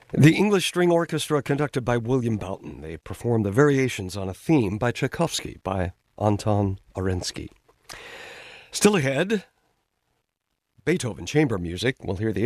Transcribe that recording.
The English String Orchestra, conducted by William Boughton. They performed the variations on a theme by Tchaikovsky by Anton Arensky. Still ahead, Beethoven chamber music. We'll hear the